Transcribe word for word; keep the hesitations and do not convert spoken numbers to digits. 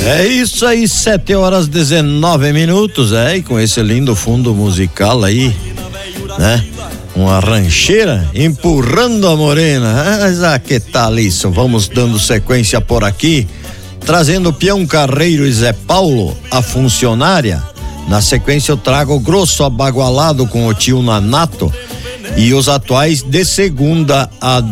É isso aí, sete horas dezenove minutos, é, e com esse lindo fundo musical aí, né? Uma rancheira empurrando a morena. Mas ah, que tal isso? Vamos dando sequência por aqui, trazendo Peão Carreiro e Zé Paulo, a funcionária. Na sequência eu trago Grosso Abagualado com o Tio Nanato e os atuais de segunda a